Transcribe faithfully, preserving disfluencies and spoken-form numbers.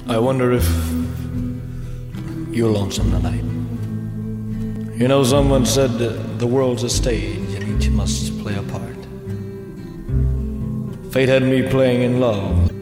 I wonder if you're lonesome tonight. You know, someone said that the world's a stage and each must play a part. Fate had me playing in love